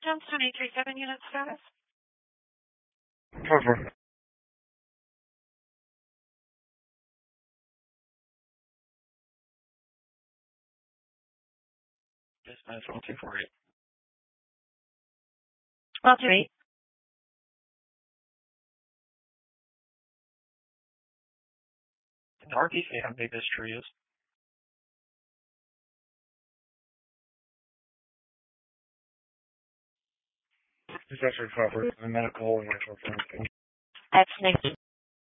Gemstone 837 unit status. Cover. Dispatch 1248. 1228. RP say how big this tree is. It's actually covered. The medical and retro. That's next.